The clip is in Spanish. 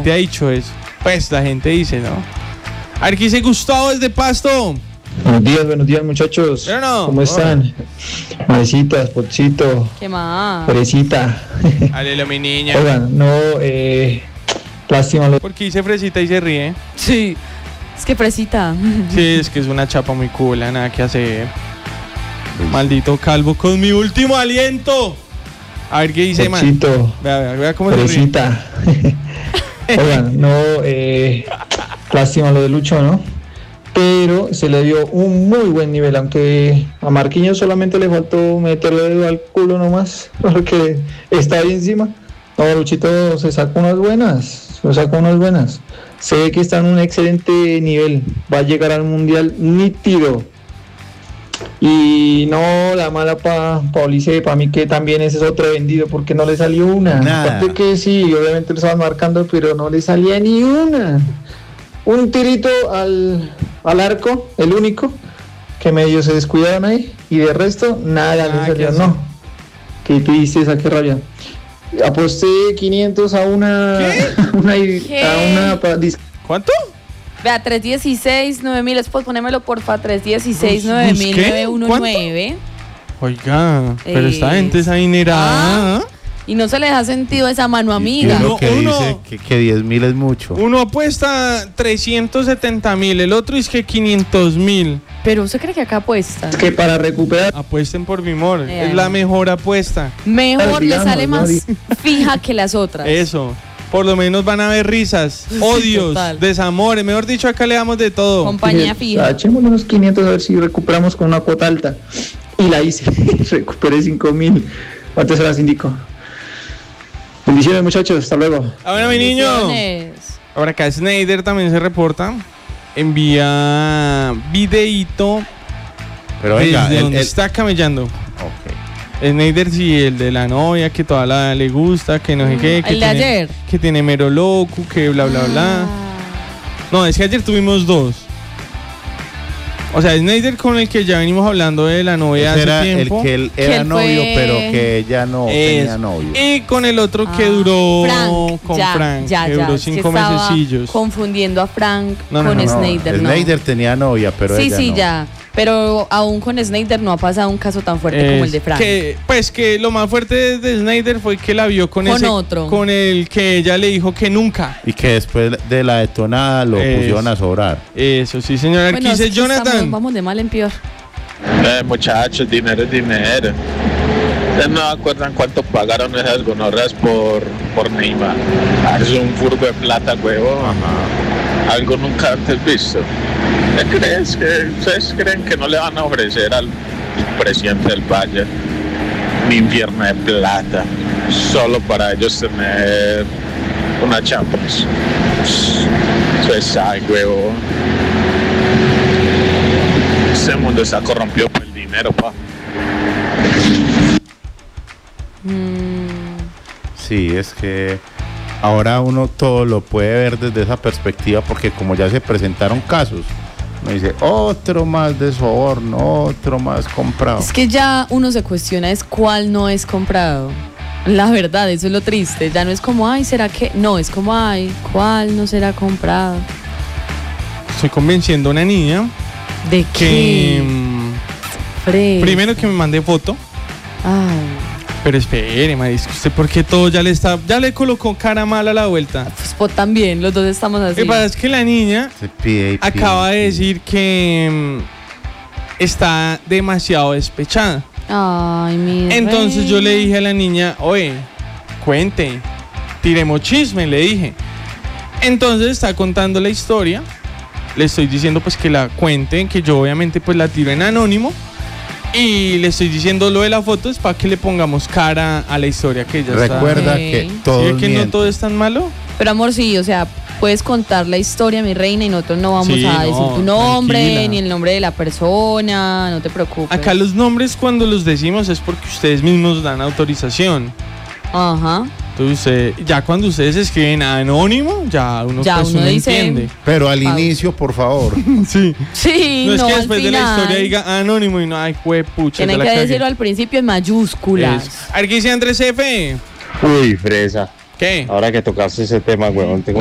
te ha dicho eso? Pues la gente dice, ¿no? A ver, ¿qué dice Gustavo desde Pasto? Buenos días muchachos. Pero no. ¿Cómo están? Madrecita, Spotcito, ¿Qué más? Fresita. Alelo, mi niña. Oigan, no, lástima. Porque dice Fresita y se ríe. Sí. Es que Fresita. Sí, es que es una chapa muy cool, nada que hacer. Maldito calvo con mi último aliento. A ver qué dice, man. Spotcito, Vea cómo se ríe. Fresita. Oigan, no, lástima lo de Lucho, ¿no? Pero se le dio un muy buen nivel, aunque a Marquinhos solamente le faltó meterle dedo al culo nomás, porque está ahí encima. No, Luchito se sacó unas buenas, Se ve que está en un excelente nivel, va a llegar al Mundial nítido. Y no, la mala para Ulises, para mí que también ese es otro vendido, porque no le salió una. Nada. Aparte que sí, obviamente lo estaban marcando, pero no le salía ni una. Un tirito al arco, el único, que medio se descuidaron ahí, y de resto, nada le salió, ¿qué no. Qué tristeza, qué rabia. Aposté 500 a una... ¿Qué? a una ¿Cuánto? Vea, 316, 9000. Después ponémelo, porfa. 316, ¿Qué? 9000, 9119. Oiga, pero esta gente es adinerada. Y no se le da sentido esa mano amiga. Y uno que Uno- dice que 10.000 es mucho. Uno apuesta 370.000, el otro es que 500.000. Pero ¿usted cree que acá apuesta? que para recuperar... Apuesten por Bimor, Ay. es la mejor apuesta. Mejor le Digamos, sale ¿no? más fija que las otras. Eso, por lo menos van a haber risas, odios, total. desamores. Mejor dicho, acá le damos de todo. Compañía fija. Echemos unos 500 a ver si recuperamos con una cuota alta. Y la hice, recuperé 5.000. ¿Cuánto se las indico? Bendiciones muchachos, hasta luego. Ahora mi niño. Bendiciones. Ahora acá Snyder también se reporta. Envía videíto Pero venga, desde donde está camellando. Ok. Snyder sí, el de la novia, que toda la le gusta, que no sé qué. Que el de tiene, ayer. Que tiene mero loco, que bla bla bla. No, es que ayer tuvimos dos. O sea, Snyder con el que ya venimos hablando de la novia Ese hace era tiempo. el que él Que era él novio, fue- pero que ella no tenía Eso. novio. Y con el otro que duró Frank, con ya, Frank, ya, que ya, duró es que 5 estaba mesecillos. confundiendo a Frank No, no, con no, no. Snyder, no. Snyder tenía novia, pero Sí, ella sí, no. ya. Pero aún con Snyder no ha pasado un caso tan fuerte como el de Frank. Que, pues que lo más fuerte de Snyder fue que la vio con Con otro. con el que ella le dijo que nunca. Y que después de la detonada lo Eso. pusieron a sobrar. Eso, sí, señora. Bueno, Dice es que Jonathan. vamos de mal en peor. Muchachos, dinero es dinero. ¿Ustedes no acuerdan cuánto pagaron esas gonorras por Neymar? Es un furgo de plata, huevo. Algo nunca antes visto. ¿Ustedes creen que no le van a ofrecer al presidente del Bayern un infierno de plata solo para ellos tener una Champions? Eso es ay, huevo. Este mundo está corrompido por el dinero, pa. Sí, es que ahora uno todo lo puede ver desde esa perspectiva porque como ya se presentaron casos, uno dice otro más de soborno, otro más comprado. Es que ya uno se cuestiona es cuál no es comprado. La verdad, eso es lo triste. Ya no es como, ay, ¿será que? No, es como, ay, ¿cuál no será comprado? Estoy convenciendo a una niña ¿De que qué? Fred. primero que me mande foto. Ay, Pero espere, marisco, usted porque todo ya le colocó cara mala a la vuelta. pues Pot también, los dos estamos Lo así. que pasa es que la niña Se pide y pide acaba y de pide. decir que está demasiado despechada. Ay, mi Entonces yo le reina. dije a la niña, oye, cuente, tiremos chisme, le dije. Entonces está contando la historia, le estoy diciendo pues que la cuente, que yo obviamente pues la tiro en anónimo. Y le estoy diciendo lo de la foto es para que le pongamos cara a la historia que ella Recuerda Ok. que está. todo ¿Sí ve que no todo es tan malo? Pero amor, sí, o sea, puedes contar la historia, mi reina, y nosotros no vamos Sí, a no, decir tu nombre, tranquila. ni el nombre de la persona, no te preocupes. Acá los nombres cuando los decimos es porque ustedes mismos dan autorización. Ajá. Entonces, ya cuando ustedes escriben anónimo, ya uno, Ya pues, uno uno dice- entiende. Pero al Pausa. inicio, por favor. Sí. Sí, No es que al después de la final. historia diga anónimo y no, ay, juepucha. Tienen ya la que cagué. decirlo al principio en mayúsculas. Eso. A ver, ¿qué dice Andrés F? Uy, fresa. ¿Qué? Ahora que tocaste ese tema, huevón, tengo